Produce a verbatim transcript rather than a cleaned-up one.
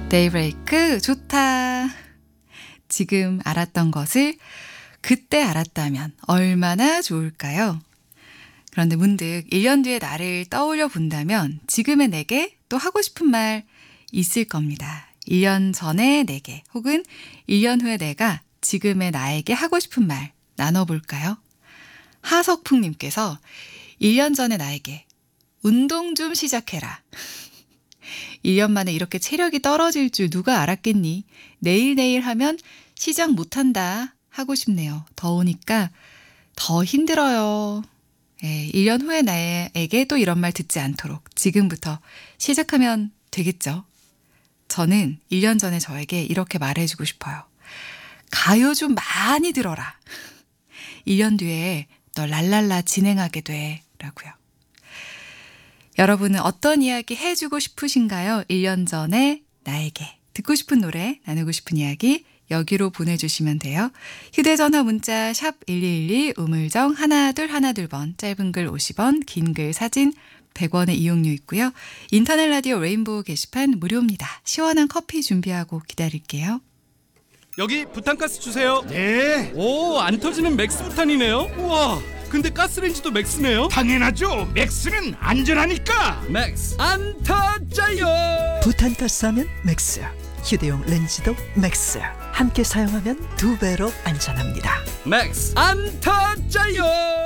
데이브레이크 좋다. 지금 알았던 것을 그때 알았다면 얼마나 좋을까요? 그런데 문득 일 년 뒤의 나를 떠올려 본다면 지금의 내게 또 하고 싶은 말 있을 겁니다. 일 년 전의 내게 혹은 일 년 후의 내가 지금의 나에게 하고 싶은 말 나눠볼까요? 하석풍님께서 일 년 전의 나에게 운동 좀 시작해라. 일 년 만에 이렇게 체력이 떨어질 줄 누가 알았겠니? 내일 내일 하면 시작 못한다 하고 싶네요. 더우니까 더 힘들어요. 예, 일 년 후의 나에게 또 이런 말 듣지 않도록 지금부터 시작하면 되겠죠. 저는 일 년 전에 저에게 이렇게 말해주고 싶어요. 가요 좀 많이 들어라. 일 년 뒤에 너 랄랄라 진행하게 돼 라고요. 여러분은 어떤 이야기 해주고 싶으신가요? 일 년 전에 나에게 듣고 싶은 노래, 나누고 싶은 이야기 여기로 보내주시면 돼요. 휴대전화 문자 샵 일이일이 우물정 하나둘 하나둘 번, 짧은 글 오십 원, 긴 글 사진 백 원의 이용료 있고요. 인터넷 라디오 레인보우 게시판 무료입니다. 시원한 커피 준비하고 기다릴게요. 여기 부탄가스 주세요. 네. 오, 안 터지는 맥스 부탄이네요. 우와, 근데 가스레인지도 맥스네요. 당연하죠. 맥스는 안전하니까. 맥스 안 터져요. 부탄가스 하면 맥스, 휴대용 렌즈도 맥스. 함께 사용하면 두 배로 안전합니다. 맥스 안 터져요.